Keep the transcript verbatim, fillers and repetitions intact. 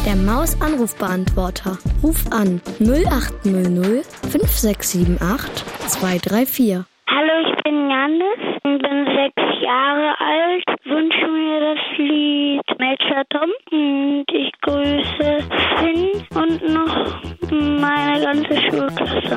Der Maus-Anrufbeantworter. Ruf an null acht null null fünf sechs sieben acht zwei drei vier. Hallo, ich bin Janis und bin sechs Jahre alt. Wünsche mir das Lied Major Tom und ich grüße Finn und noch meine ganze Schulklasse.